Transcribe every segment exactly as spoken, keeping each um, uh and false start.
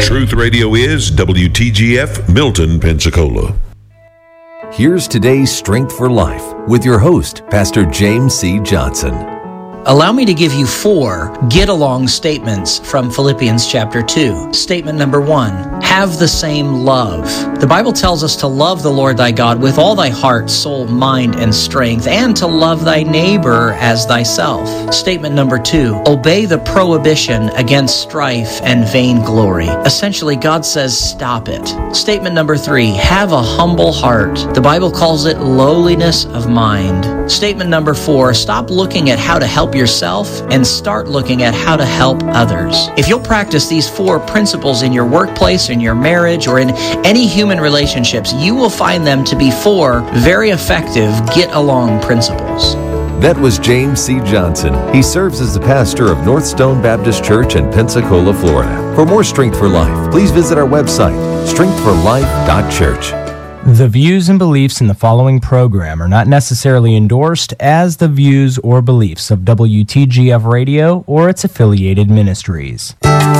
Truth Radio is W T G F, Milton, Pensacola. Here's today's Strength for Life with your host, Pastor James C. Johnson. Allow me to give you four get-along statements from Philippians chapter two. Statement number one, have the same love. The Bible tells us to love the Lord thy God with all thy heart, soul, mind, and strength, and to love thy neighbor as thyself. Statement number two, obey the prohibition against strife and vainglory. Essentially, God says stop it. Statement number three, have a humble heart. The Bible calls it lowliness of mind. Statement number four, stop looking at how to help yourself and start looking at how to help others. If you'll practice these four principles in your workplace, in your marriage, or in any human relationships, you will find them to be four very effective get-along principles. That was James C. Johnson. He serves as the pastor of North Stone Baptist Church in Pensacola, Florida. For more Strength for Life, please visit our website, strength for life dot church. The views and beliefs in the following program are not necessarily endorsed as the views or beliefs of W T G F Radio or its affiliated ministries.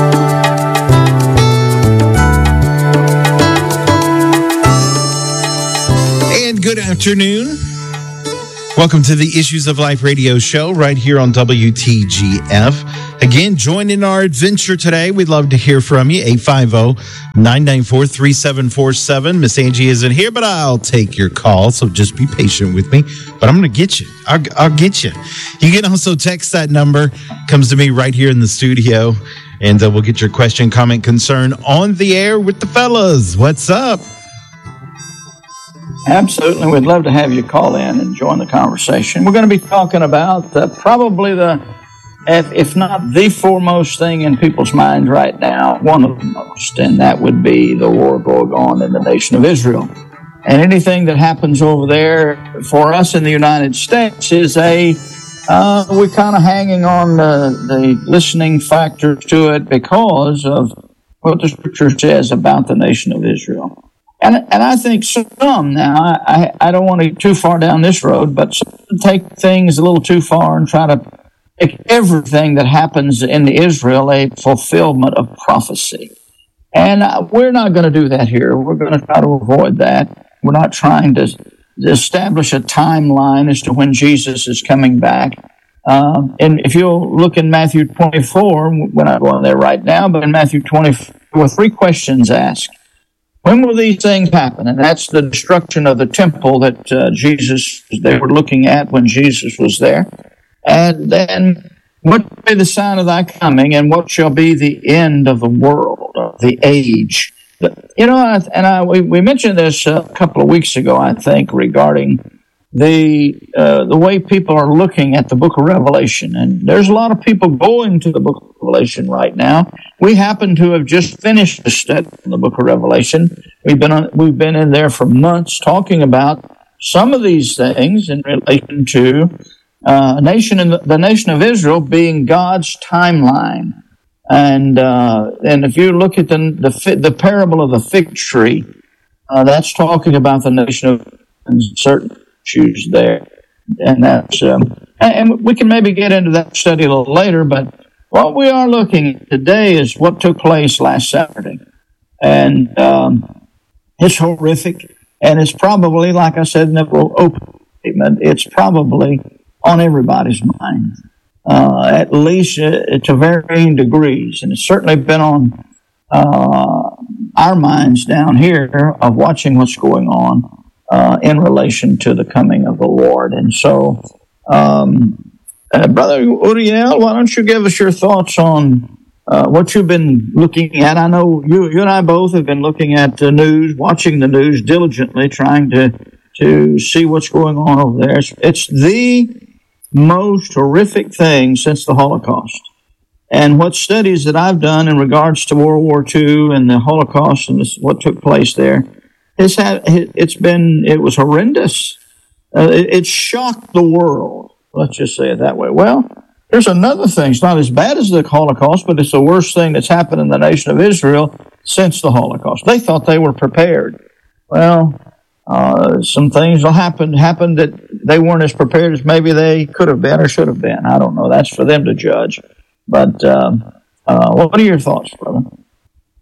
And good afternoon. Welcome to the Issues of Life radio show right here on W T G F. Again, join in our adventure today. We'd love to hear from you. eight five zero, nine nine four, three seven four seven. Miss Angie isn't here, but I'll take your call, so just be patient with me. But I'm going to get you. I'll, I'll get you. You can also text that number. Comes to me right here in the studio, and uh, we'll get your question, comment, concern on the air with the fellas. What's up? Absolutely. We'd love to have you call in and join the conversation. We're going to be talking about uh, probably the, if, if not the foremost thing in people's minds right now, one of the most, and that would be the war going on in the nation of Israel. And anything that happens over there for us in the United States is a, uh, we're kind of hanging on the, the listening factor to it because of what the Scripture says about the nation of Israel. And and I think some, now, I, I don't want to get too far down this road, but some take things a little too far and try to make everything that happens in Israel a fulfillment of prophecy. And we're not going to do that here. We're going to try to avoid that. We're not trying to establish a timeline as to when Jesus is coming back. Um, and if you'll look in Matthew twenty-four, we're not going there right now, but in Matthew twenty-four, there were three questions asked. When will these things happen? And that's the destruction of the temple that uh, Jesus, they were looking at when Jesus was there. And then, what will be the sign of thy coming, and what shall be the end of the world, of the age? You know, and I, we, we mentioned this a couple of weeks ago, I think, regarding the uh, the way people are looking at the book of Revelation. And there's a lot of people going to the book of Revelation right now. We happen to have just finished a study in the book of Revelation. We've been on, we've been in there for months talking about some of these things in relation to uh, a nation in the, the nation of Israel being God's timeline. And uh, and if you look at the the, the parable of the fig tree, uh, that's talking about the nation of certain issues there, and that's um, and, and we can maybe get into that study a little later. But what we are looking at today is what took place last Saturday, and um, it's horrific, and it's probably, like I said in the open statement, it's probably on everybody's mind, uh, at least uh, to varying degrees, and it's certainly been on uh, our minds down here of watching what's going on Uh, in relation to the coming of the Lord. And so, um, uh, Brother Uriel, why don't you give us your thoughts on uh, what you've been looking at? I know you you and I both have been looking at the news, watching the news diligently, trying to, to see what's going on over there. It's, it's the most horrific thing since the Holocaust. And what studies that I've done in regards to World War Two and the Holocaust and this, what took place there, It's had, it's been, it was horrendous. Uh, it, it shocked the world. Let's just say it that way. Well, there's another thing. It's not as bad as the Holocaust, but it's the worst thing that's happened in the nation of Israel since the Holocaust. They thought they were prepared. Well, uh, some things will happen, happen that they weren't as prepared as maybe they could have been or should have been. I don't know. That's for them to judge. But um, uh, what are your thoughts, brother?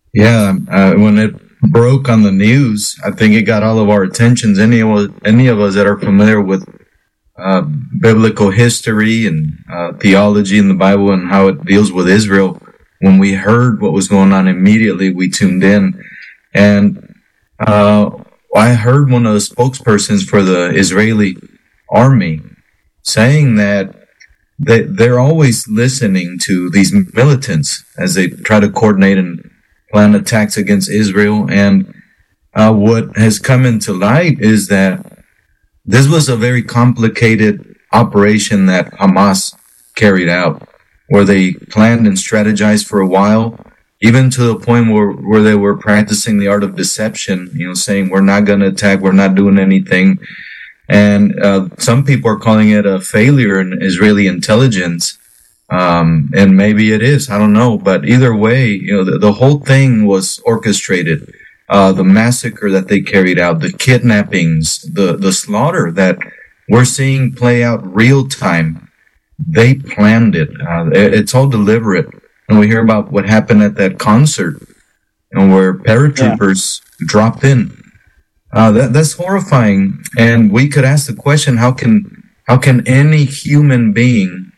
Yeah, uh, when it broke on the news, I think it got all of our attentions. Any of any of us that are familiar with uh, biblical history and uh, theology in the Bible and how it deals with Israel, when we heard what was going on, immediately we tuned in. And uh, I heard one of the spokespersons for the Israeli army saying that they, they're always listening to these militants as they try to coordinate and plan attacks against Israel. And uh, what has come into light is that this was a very complicated operation that Hamas carried out, where they planned and strategized for a while, even to the point where, where they were practicing the art of deception, you know, saying, we're not going to attack, we're not doing anything. And uh, some people are calling it a failure in Israeli intelligence. Um, and maybe it is, I don't know. But either way, you know, the, the whole thing was orchestrated. Uh, the massacre that they carried out, the kidnappings, the, the slaughter that we're seeing play out real time. They planned it. Uh, it's all deliberate. And we hear about what happened at that concert, you know, where paratroopers yeah. dropped in. Uh, that, that's horrifying. And we could ask the question, how can, how can any human being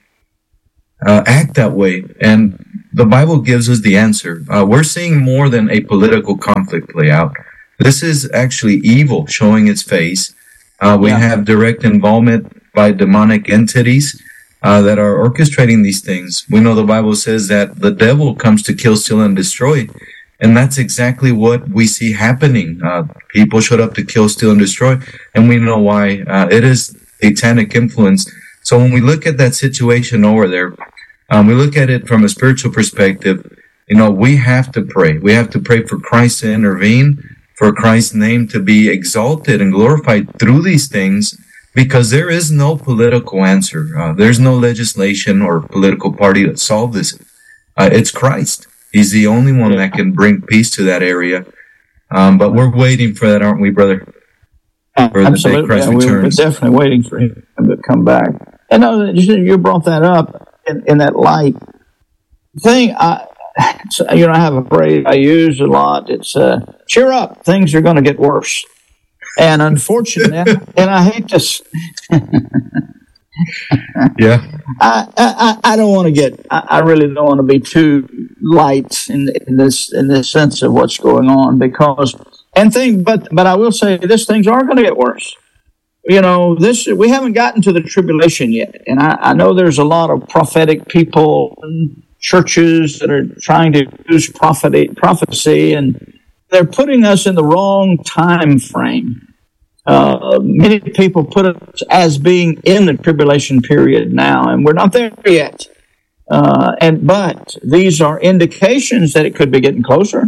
uh, act that way? And the Bible gives us the answer. Uh, we're seeing more than a political conflict play out. This is actually evil showing its face. Uh, we yeah. have direct involvement by demonic entities uh, that are orchestrating these things. We know the Bible says that the devil comes to kill, steal, and destroy. And that's exactly what we see happening. Uh, people showed up to kill, steal, and destroy. And we know why. Uh, it is satanic influence. So when we look at that situation over there, Um, we look at it from a spiritual perspective. You know, we have to pray. We have to pray for Christ to intervene, for Christ's name to be exalted and glorified through these things, because there is no political answer. Uh, there's no legislation or political party that solve this. Uh, it's Christ. He's the only one that can bring peace to that area. Um, but we're waiting for that, aren't we, brother? For Absolutely. The day Christ yeah, returns. We're definitely waiting for him to come back. And no, you brought that up. In, in that light thing, I, you know, I have a phrase I use a lot. It's uh, cheer up, things are going to get worse. And unfortunately, and I hate to, yeah, I, I, I don't want to get, I, I really don't want to be too light in, in this in this sense of what's going on, because and thing, but but I will say this: things are going to get worse. You know, this we haven't gotten to the tribulation yet, and I, I know there's a lot of prophetic people and churches that are trying to use prophet, prophecy, and they're putting us in the wrong time frame. Uh, many people put us as being in the tribulation period now, and we're not there yet. Uh, and but these are indications that it could be getting closer.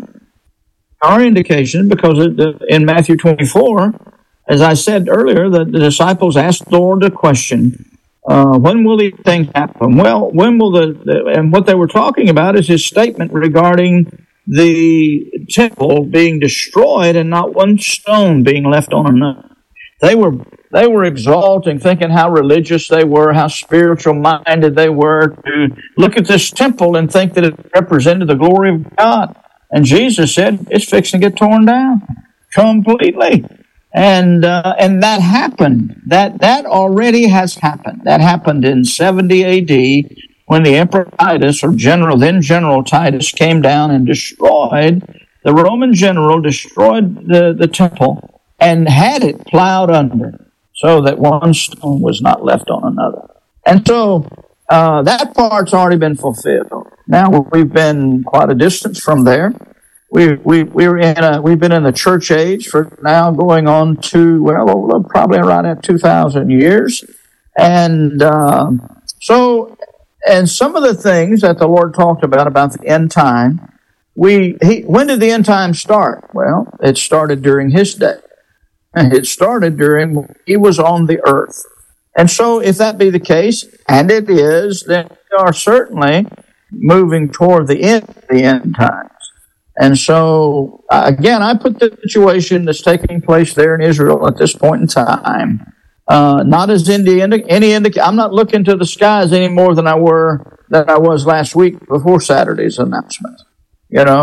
Are indications because in Matthew twenty-four. As I said earlier, the, the disciples asked the Lord the question, uh, when will these things happen? Well, when will the, the, and what they were talking about is his statement regarding the temple being destroyed and not one stone being left on another. They were, they were exalting, thinking how religious they were, how spiritual minded they were, to look at this temple and think that it represented the glory of God. And Jesus said, it's fixing to get torn down completely. And uh, and that happened. That that already has happened. That happened in seventy A D when the Emperor Titus, or General then General Titus, came down and destroyed the Roman general, destroyed the, the temple and had it plowed under, so that one stone was not left on another. And so uh, that part's already been fulfilled. Now we've been quite a distance from there. We we we're in a, we've been in the church age for now going on to well probably around at two thousand years, and uh, so and some of the things that the Lord talked about about the end time. We he when did the end time start? Well, it started during His day. It started during when He was on the earth, and so if that be the case, and it is, then we are certainly moving toward the end of the end time. And so, uh, again, I put the situation that's taking place there in Israel at this point in time, uh, not as any any indication. I'm not looking to the skies any more than I were than I was last week before Saturday's announcement. You know,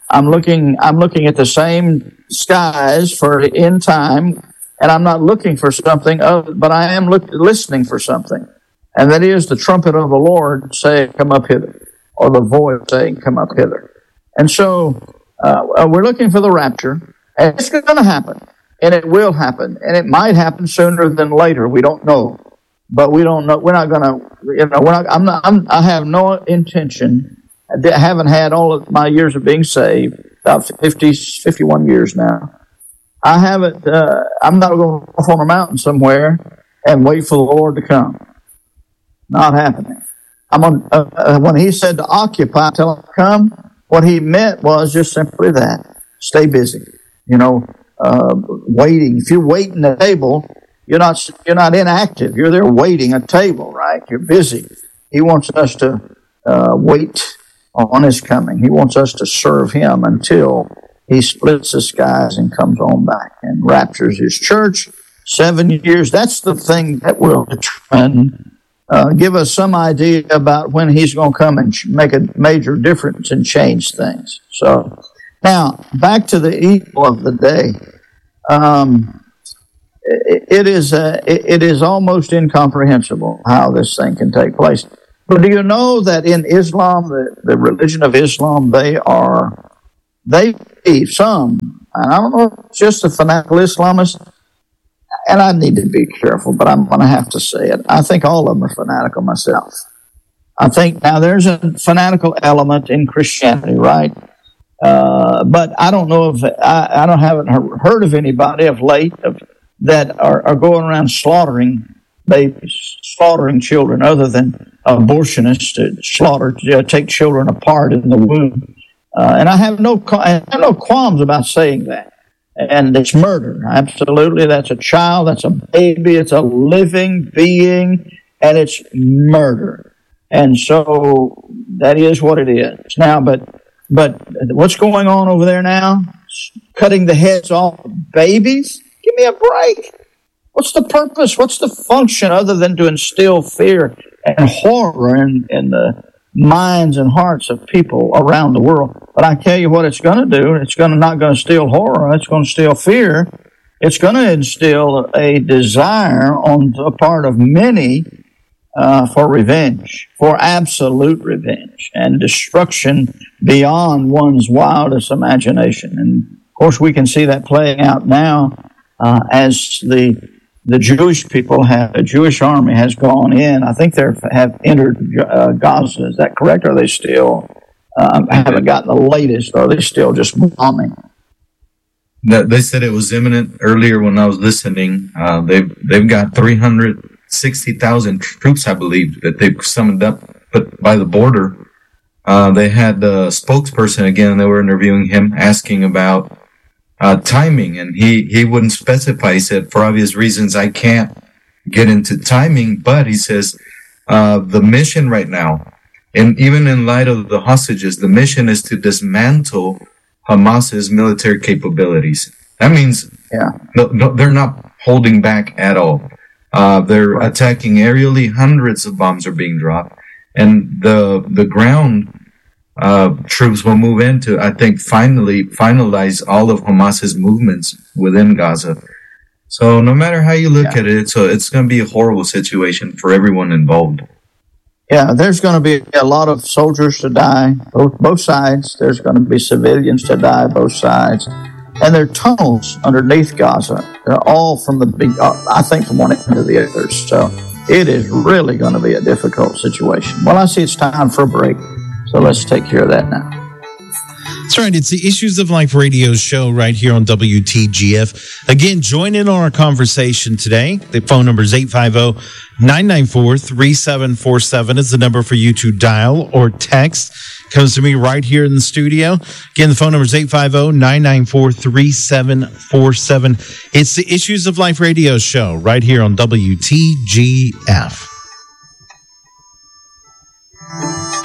I'm looking, I'm looking at the same skies for the end time, and I'm not looking for something, other, but I am look, listening for something. And that is the trumpet of the Lord saying, come up hither, or the voice saying, come up hither. And so uh, we're looking for the rapture, and it's going to happen, and it will happen, and it might happen sooner than later. We don't know, but we don't know. We're not going to, you know, we're not, I'm not, I'm, I have no intention. I haven't had all of my years of being saved, about fifty, fifty-one years now. I haven't, uh, I'm not going to go on a mountain somewhere and wait for the Lord to come. Not happening. I'm on, uh, uh, when he said to occupy till I come, what he meant was just simply that. Stay busy. You know, uh, waiting. If you're waiting at a table, you're not, you're not inactive. You're there waiting at a table, right? You're busy. He wants us to uh, wait on his coming. He wants us to serve him until he splits the skies and comes on back and raptures his church. Seven years. That's the thing that will determine Uh, give us some idea about when he's going to come and make a major difference and change things. So, now, back to the evil of the day. Um, it, it is uh, it, it is almost incomprehensible how this thing can take place. But do you know that in Islam, the, the religion of Islam, they are, they believe some, and I don't know if it's just the fanatical Islamists, and I need to be careful, but I'm going to have to say it. I think all of them are fanatical myself. I think now there's a fanatical element in Christianity, right? Uh, but I don't know if I, I don't haven't heard of anybody of late of, that are, are going around slaughtering babies, slaughtering children, other than abortionists to slaughter, to take children apart in the womb. Uh, and I have no I have no qualms about saying that. And it's murder. Absolutely. That's a child. That's a baby. It's a living being. And it's murder. And so that is what it is. Now, but but what's going on over there now? Cutting the heads off of babies? Give me a break. What's the purpose? What's the function other than to instill fear and horror in, in the minds and hearts of people around the world? But I tell you what it's going to do. It's going to not going to instill horror. It's going to instill fear. It's going to instill a desire on the part of many uh, for revenge, for absolute revenge and destruction beyond one's wildest imagination. And of course, we can see that playing out now uh, as the the Jewish people have, the Jewish army has gone in. I think they have entered uh, Gaza. Is that correct? Or are they still, uh, haven't gotten the latest? Or are they still just bombing? That they said it was imminent earlier when I was listening. Uh, they've they've got three hundred sixty thousand troops, I believe, that they've summoned up but by the border. Uh, they had the spokesperson again. They were interviewing him, asking about Uh, timing, and he, he wouldn't specify. He said, for obvious reasons, I can't get into timing, but he says, uh, the mission right now, and even in light of the hostages, the mission is to dismantle Hamas's military capabilities. That means yeah. no, no, they're not holding back at all. Uh, they're right. attacking aerially. Hundreds of bombs are being dropped, and the the ground Uh, troops will move in to, I think, finally finalize all of Hamas's movements within Gaza. So no matter how you look yeah. at it, so it's going to be a horrible situation for everyone involved. Yeah, there's going to be a lot of soldiers to die, both both sides. There's going to be civilians to die, both sides. And there are tunnels underneath Gaza. They're all from the big, uh, I think, from one end to the other. So it is really going to be a difficult situation. Well, I see it's time for a break. So let's take care of that now. That's right. It's the Issues of Life radio show right here on W T G F. Again, join in on our conversation today. The phone number is eight five zero, nine nine four, three seven four seven is the number for you to dial or text. Comes to me right here in the studio. Again, the phone number is eight five zero, nine nine four, three seven four seven. It's the Issues of Life radio show right here on W T G F.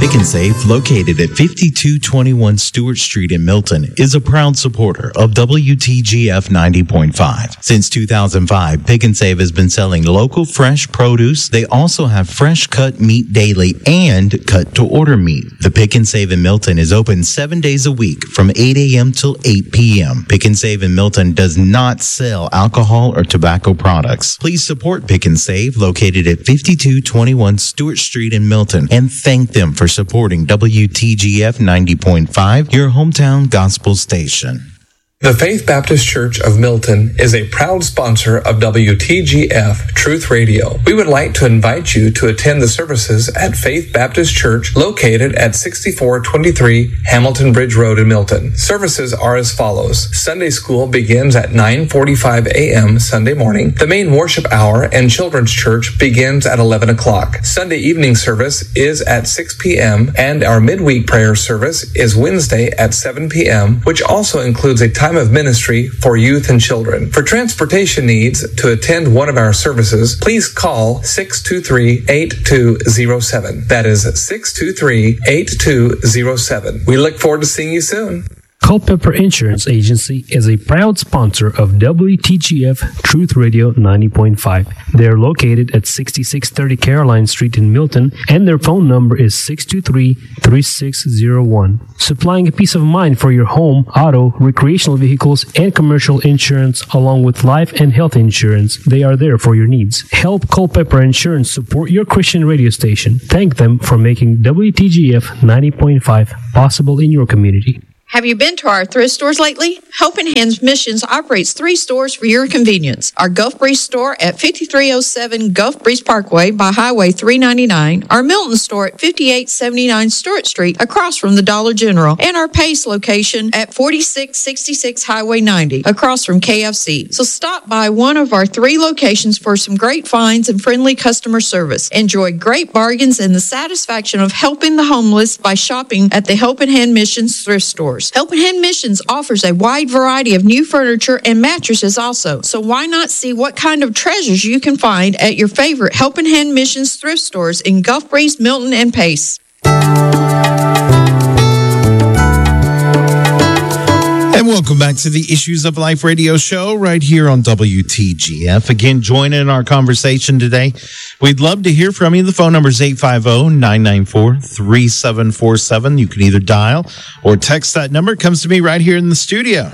Pick and Save, located at fifty-two twenty-one Stewart Street in Milton, is a proud supporter of W T G F ninety point five. Since two thousand five, Pick and Save has been selling local fresh produce. They also have fresh cut meat daily and cut to order meat. The Pick and Save in Milton is open seven days a week from eight a.m. till eight p.m. Pick and Save in Milton does not sell alcohol or tobacco products. Please support Pick and Save, located at fifty-two twenty-one Stewart Street in Milton, and thank them for supporting W T G F ninety point five, your hometown gospel station. The Faith Baptist Church of Milton is a proud sponsor of W T G F Truth Radio. We would like to invite you to attend the services at Faith Baptist Church located at sixty-four twenty-three Hamilton Bridge Road in Milton. Services are as follows. Sunday school begins at nine forty-five a.m. Sunday morning. The main worship hour and children's church begins at eleven o'clock. Sunday evening service is at six p.m. and our midweek prayer service is Wednesday at seven p.m., which also includes a time of ministry for youth and children. For transportation needs to attend one of our services, please call six two three, eight two zero seven. That is six two three, eight two zero seven. We look forward to seeing you soon. Culpeper Insurance Agency is a proud sponsor of W T G F Truth Radio ninety point five. They are located at sixty-six thirty Caroline Street in Milton, and their phone number is six two three, three six zero one. Supplying a peace of mind for your home, auto, recreational vehicles, and commercial insurance, along with life and health insurance. They are there for your needs. Help Culpeper Insurance support your Christian radio station. Thank them for making W T G F ninety point five possible in your community. Have you been to our thrift stores lately? Helping Hands Missions operates three stores for your convenience. Our Gulf Breeze store at fifty-three oh seven Gulf Breeze Parkway by Highway three ninety-nine, our Milton store at fifty-eight seventy-nine Stewart Street across from the Dollar General, and our Pace location at forty-six sixty-six Highway ninety across from K F C. So stop by one of our three locations for some great finds and friendly customer service. Enjoy great bargains and the satisfaction of helping the homeless by shopping at the Helping Hand Missions thrift stores. Helping Hand Missions offers a wide variety of new furniture and mattresses also. So why not see what kind of treasures you can find at your favorite Helping Hand Missions thrift stores in Gulf Breeze, Milton, and Pace. And welcome back to the Issues of Life radio show right here on W T G F. Again, join in our conversation today. We'd love to hear from you. The phone number is eight five zero, nine nine four, three seven four seven. You can either dial or text that number. It comes to me right here in the studio.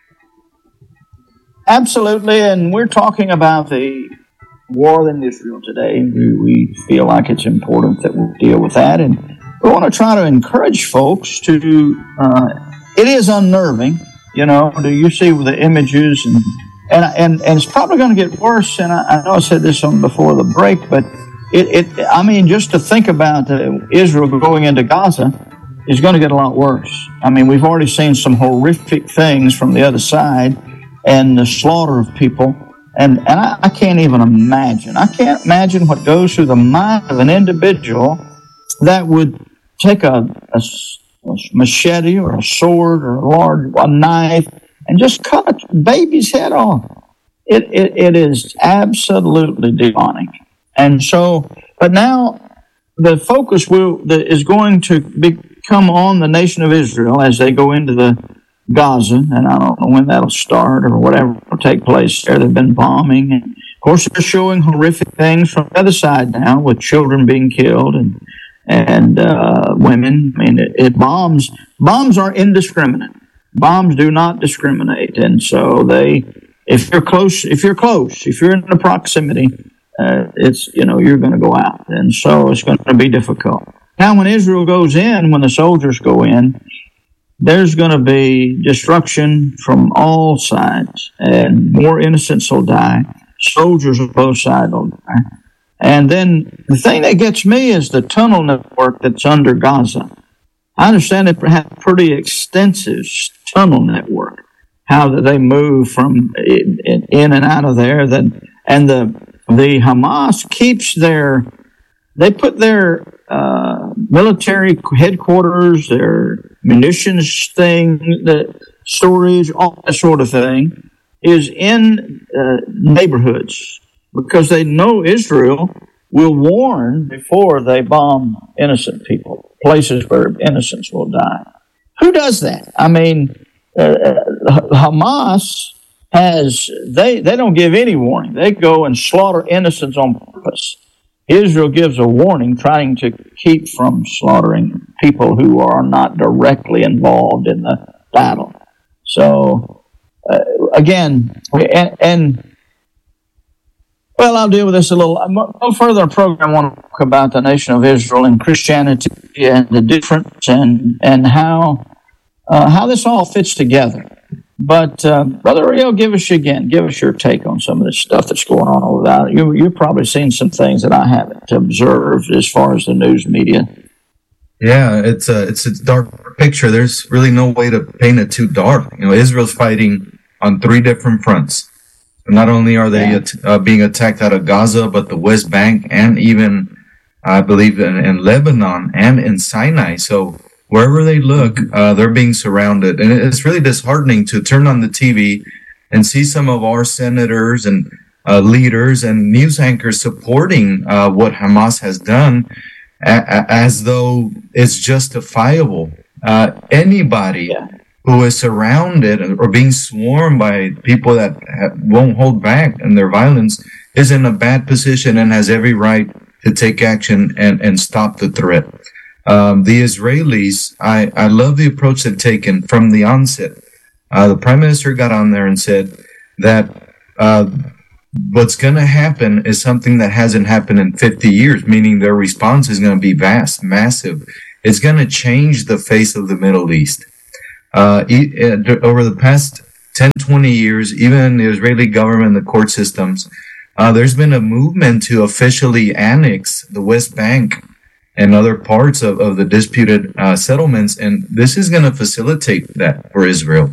Absolutely, and we're talking about the war in Israel today. We, we feel like it's important that we deal with that, and we want to try to encourage folks to... Uh, it is unnerving, you know. Do you see the images, and and and, and it's probably going to get worse. And I, I know I said this on before the break, but it, it I mean, just to think about uh, Israel going into Gaza is going to get a lot worse. I mean, we've already seen some horrific things from the other side, and the slaughter of people, and and I, I can't even imagine. I can't imagine what goes through the mind of an individual that would take a, a a machete or a sword or a large a knife and just cut a baby's head off. It, it it is absolutely demonic. And so, but now the focus will the, is going to become on the nation of Israel as they go into the Gaza, and I don't know when that'll start or whatever will take place there. They've been bombing, and of course they're showing horrific things from the other side now, with children being killed and and uh, women. I mean, it, it bombs. Bombs are indiscriminate. Bombs do not discriminate, and so they. If you're close, if you're close, if you're in the proximity, uh, it's you know you're going to go out, and so it's going to be difficult. Now, when Israel goes in, when the soldiers go in, there's going to be destruction from all sides, and more innocents will die. Soldiers on both sides will die. And then the thing that gets me is the tunnel network that's under Gaza. I understand it has a pretty extensive tunnel network, how that they move from in, in and out of there. That and the the Hamas keeps their they put their uh, military headquarters, their munitions thing, the storage, all that sort of thing, is in uh, neighborhoods. Because they know Israel will warn before they bomb innocent people, places where innocents will die. Who does that? I mean, uh, Hamas has, they, they don't give any warning. They go and slaughter innocents on purpose. Israel gives a warning trying to keep from slaughtering people who are not directly involved in the battle. So, uh, again, and, and well, I'll deal with this a little. No further in the program, I want to talk about the nation of Israel and Christianity and the difference and, and how uh, how this all fits together. But, uh, Brother Rio, give us again, give us your take on some of this stuff that's going on over there. You, you've probably seen some things that I haven't observed as far as the news media. Yeah, it's a, it's a dark picture. There's really no way to paint it too dark. You know, Israel's fighting on three different fronts. Not only are they yeah. uh, being attacked out of Gaza, but the West Bank and even, I believe, in, in Lebanon and in Sinai. So wherever they look, uh, they're being surrounded. And it's really disheartening to turn on the T V and see some of our senators and uh, leaders and news anchors supporting uh, what Hamas has done a- a- as though it's justifiable. Uh, anybody yeah. who is surrounded or being swarmed by people that ha- won't hold back in their violence is in a bad position and has every right to take action and, and stop the threat. Um, the Israelis, I, I love the approach they've taken from the onset. Uh, the Prime Minister got on there and said that uh, what's going to happen is something that hasn't happened in fifty years, meaning their response is going to be vast, massive. It's going to change the face of the Middle East. Uh, e- over the past ten, twenty years, even in the Israeli government, the court systems, uh, there's been a movement to officially annex the West Bank and other parts of, of the disputed uh, settlements, and this is going to facilitate that for Israel.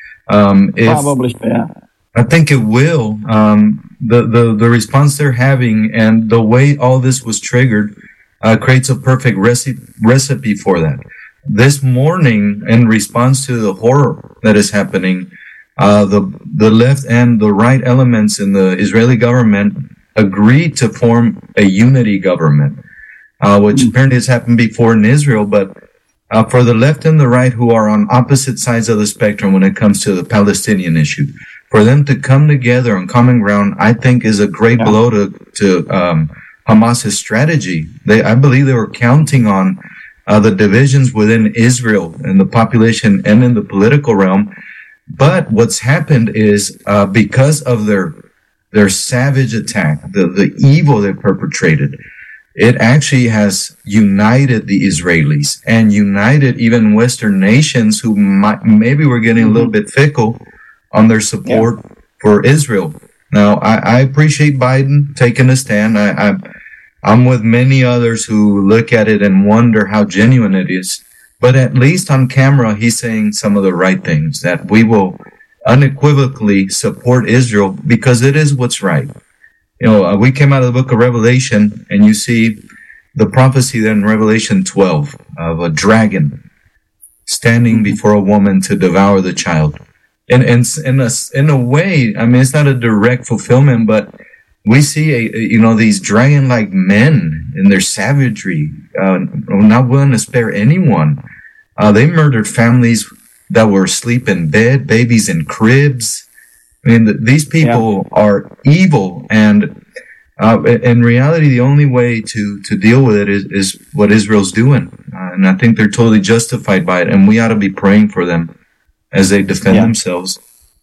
Um, if, Probably, yeah. I think it will. Um, the, the, the response they're having and the way all this was triggered uh, creates a perfect recipe, recipe for that. This morning, in response to the horror that is happening, uh, the the left and the right elements in the Israeli government agreed to form a unity government. Uh, which apparently has happened before in Israel, but uh, for the left and the right who are on opposite sides of the spectrum when it comes to the Palestinian issue, for them to come together on common ground, I think is a great yeah. blow to, to um, Hamas's strategy. They, I believe they were counting on uh, the divisions within Israel and the population and in the political realm. But what's happened is uh, because of their their savage attack, the, the evil they perpetrated, it actually has united the Israelis and united even Western nations who might, maybe were getting a little bit fickle on their support yeah. for Israel. Now, I, I appreciate Biden taking a stand. I, I, I'm with many others who look at it and wonder how genuine it is. But at least on camera, he's saying some of the right things, that we will unequivocally support Israel because it is what's right. You know, uh, we came out of the book of Revelation, and you see the prophecy there in Revelation twelve of a dragon standing before a woman to devour the child. And, and in a, in a way, I mean, it's not a direct fulfillment, but we see, a, a, you know, these dragon-like men in their savagery, uh, not willing to spare anyone. Uh, they murdered families that were asleep in bed, babies in cribs. I mean, th- these people yeah. are evil, and uh, in reality, the only way to, to deal with it is, is what Israel's doing. Uh, and I think they're totally justified by it, and we ought to be praying for them as they defend yeah. themselves.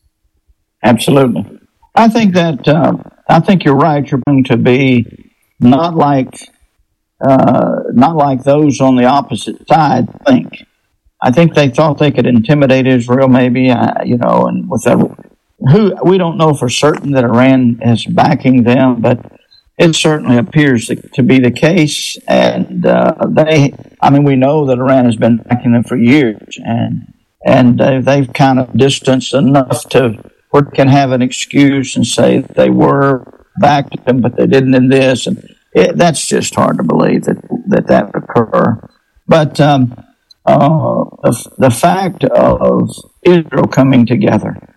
Absolutely. I think that, uh, I think you're right. You're going to be not like, uh, not like those on the opposite side think. I think they thought they could intimidate Israel, maybe, uh, you know, and with that. Who we don't know for certain that Iran is backing them, but it certainly appears to, to be the case. And uh, they, I mean, we know that Iran has been backing them for years, and and uh, they've kind of distanced enough to where they can have an excuse and say that they were backing them, but they didn't in this, and it, that's just hard to believe that that that would occur. But um, uh, the, the fact of Israel coming together,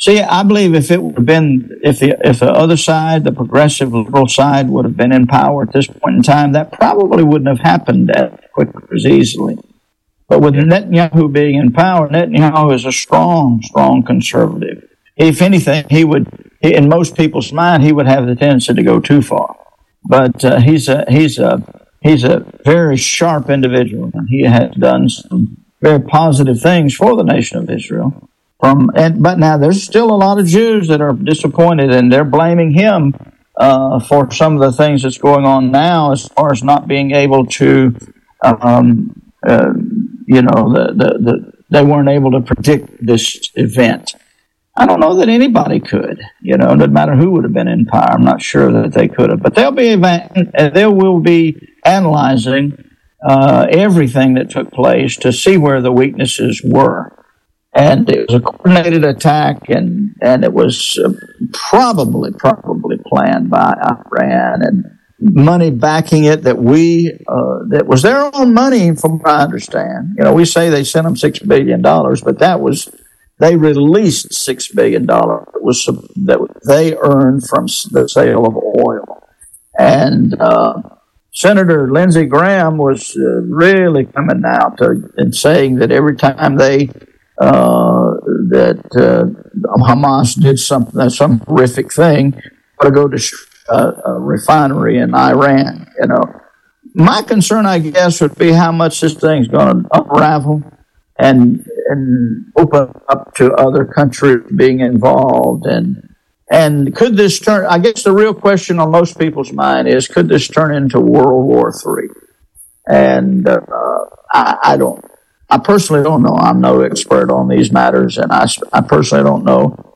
See, I believe if it would have been, if the if the other side, the progressive liberal side, would have been in power at this point in time, that probably wouldn't have happened as quickly as easily. But with Netanyahu being in power, Netanyahu is a strong, strong conservative. If anything, he would, in most people's mind, he would have the tendency to go too far. But uh, he's a he's a he's a very sharp individual, and he has done some very positive things for the nation of Israel. From and but now there's still a lot of Jews that are disappointed, and they're blaming him uh, for some of the things that's going on now, as far as not being able to, um, uh, you know, the, the the they weren't able to predict this event. I don't know that anybody could, you know, no matter who would have been in power. I'm not sure that they could have, but they'll be they will be analyzing uh, everything that took place to see where the weaknesses were. And it was a coordinated attack, and, and it was uh, probably, probably planned by Iran, and money backing it that we, uh, that was their own money, from what I understand. You know, we say they sent them six billion dollars, but that was, they released six billion dollars. It was that they earned from the sale of oil. And uh, Senator Lindsey Graham was uh, really coming out to, and saying that every time they Uh, that uh, Hamas did something, some horrific thing, to go to uh, a refinery in Iran. You know, my concern, I guess, would be how much this thing's going to unravel and and open up to other countries being involved. And and could this turn? I guess the real question on most people's mind is, could this turn into World War Three? And uh, I, I don't. I personally don't know. I'm no expert on these matters, and I, I personally don't know